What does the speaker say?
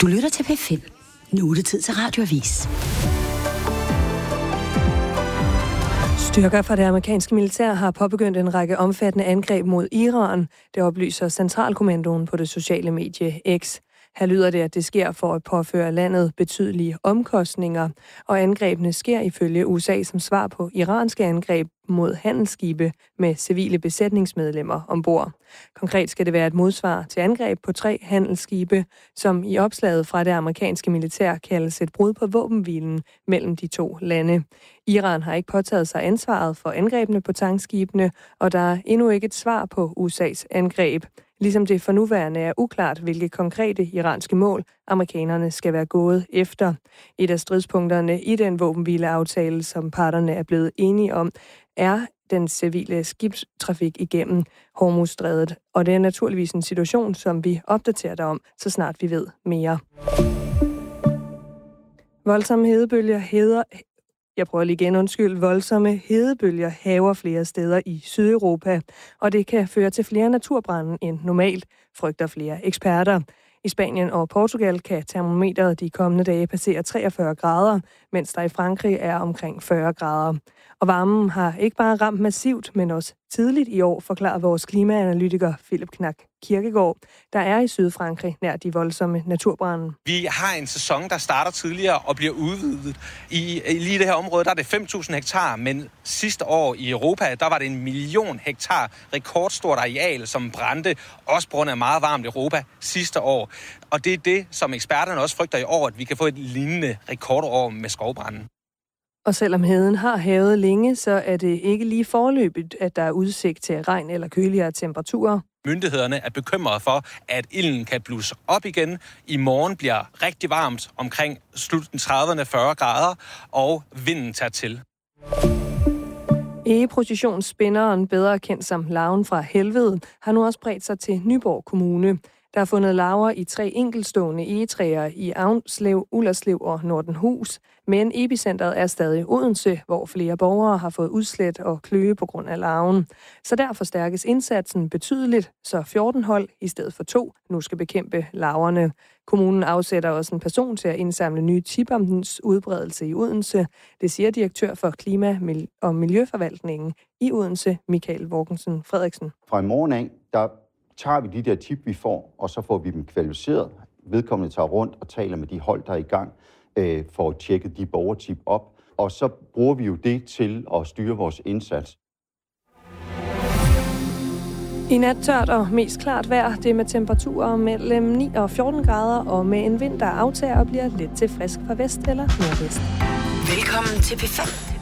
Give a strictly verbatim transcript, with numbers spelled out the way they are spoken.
Du lytter til P fem. Nu er det tid til Radioavis. Styrker fra det amerikanske militær har påbegyndt en række omfattende angreb mod Iran. Det oplyser Centralkommandoen på det sociale medie X. Her lyder det, at det sker for at påføre landet betydelige omkostninger, og angrebene sker ifølge U S A som svar på iranske angreb mod handelsskibe med civile besætningsmedlemmer ombord. Konkret skal det være et modsvar til angreb på tre handelsskibe, som i opslaget fra det amerikanske militær kaldes et brud på våbenhvilen mellem de to lande. Iran har ikke påtaget sig ansvaret for angrebene på tankskibene, og der er endnu ikke et svar på U S A's angreb. Ligesom det for nuværende er uklart, hvilke konkrete iranske mål amerikanerne skal være gået efter. Et af stridspunkterne i den våbenhvileaftale, som parterne er blevet enige om, er den civile skibstrafik igennem Hormuzstrædet. Og det er naturligvis en situation, som vi opdaterer dig om, så snart vi ved mere. Voldsomme hedebølger heder... Jeg prøver lige igen, undskyld. Voldsomme hedebølger hærger flere steder i Sydeuropa, og det kan føre til flere naturbrande end normalt, frygter flere eksperter. I Spanien og Portugal kan termometeret de kommende dage passere treogfyrre grader, mens der i Frankrig er omkring fyrre grader. Og varmen har ikke bare ramt massivt, men også tidligt i år, forklarer vores klimaanalytiker Philip Knak Kirkegaard, der er i Sydfrankrig nær de voldsomme naturbrande. Vi har en sæson, der starter tidligere og bliver udvidet. I, i lige det her område, der er det fem tusind hektar, men sidste år i Europa, der var det en million hektar, rekordstort areal, som brændte, også på grund af meget varmt Europa sidste år. Og det er det, som eksperterne også frygter i år, at vi kan få et lignende rekordår med skovbranden. Og selvom heden har hævet længe, så er det ikke lige foreløbigt, at der er udsigt til regn eller køligere temperaturer. Myndighederne er bekymrede for, at ilden kan blusse op igen. I morgen bliver rigtig varmt, omkring slutningen trediverne fyrre grader, og vinden tager til. Egeprocessionsspinderen, bedre kendt som larven fra helvede, har nu også bredt sig til Nyborg Kommune. Der er fundet larver i tre enkeltstående egetræer i Avnslev, Ullerslev og Nordenhus, men epicentret er stadig Odense, hvor flere borgere har fået udslæt og kløe på grund af larven. Så der forstærkes indsatsen betydeligt, så fjorten hold i stedet for to nu skal bekæmpe larverne. Kommunen afsætter også en person til at indsamle nye tip om dens udbredelse i Odense. Det siger direktør for Klima- og Miljøforvaltningen i Odense, Michael Vorkensen Frederiksen. Fra i morgen af, der tager vi de der tip, vi får, og så får vi dem kvalificeret. Vedkommende tager rundt og taler med de hold, der er i gang, øh, for at tjekke de borgertip op. Og så bruger vi jo det til at styre vores indsats. I nat tørt og mest klart vejr, det med temperaturer mellem ni og fjorten grader, og med en vind, der aftager og bliver lidt til frisk fra vest eller nordvest. Velkommen til P fem.